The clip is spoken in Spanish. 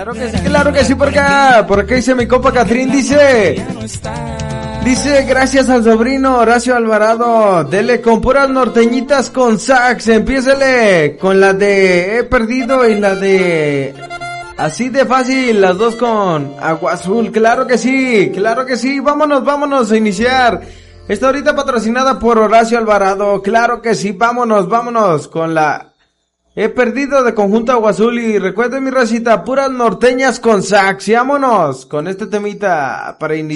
Claro que sí, por acá dice mi compa Catrín, dice, gracias al sobrino Horacio Alvarado, dele con puras norteñitas con sax, empiécele con la de He Perdido y la de Así de Fácil, las dos con Agua Azul. Claro que sí, vámonos a iniciar esta horita patrocinada por Horacio Alvarado. Claro que sí, vámonos con la He Perdido de Conjunto Agua Azul. Y recuerden, mi racita, puras norteñas con sax. Y vámonos con este temita para iniciar.